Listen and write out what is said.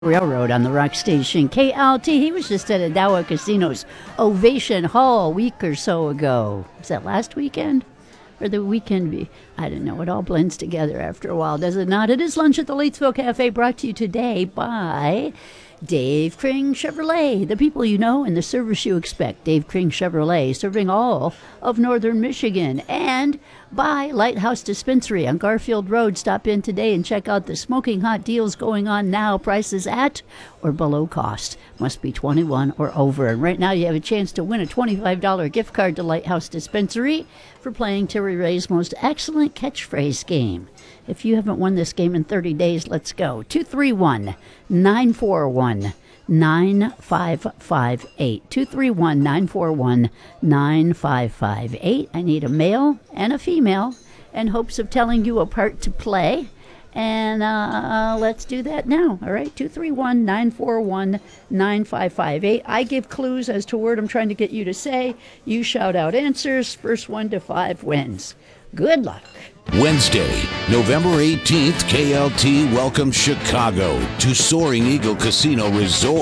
Railroad on the rock station KLT. He was just at Adawa Casino's Ovation Hall a week or so ago. Was that last weekend? Or the weekend? I don't know. It all blends together after a while, does it not? It is Lunch at the Leitsville Cafe, brought to you today by Dave Kring Chevrolet, the people you know and the service you expect. Dave Kring Chevrolet, serving all of northern Michigan. And by Lighthouse Dispensary on Garfield Road. Stop in today and check out the smoking hot deals going on now. Prices at or below cost. Must be 21 or over. And right now you have a chance to win a $25 gift card to Lighthouse Dispensary for playing Terry Ray's most excellent catchphrase game. If you haven't won this game in 30 days, let's go. 231-941-9558. 231-941-9558. I need a male and a female in hopes of telling you a part to play. And let's do that now. All right, 231-941-9558. I give clues as to word I'm trying to get you to say. You shout out answers. First 1 to 5 wins. Good luck. Wednesday, November 18th, KLT welcomes Chicago to Soaring Eagle Casino Resort.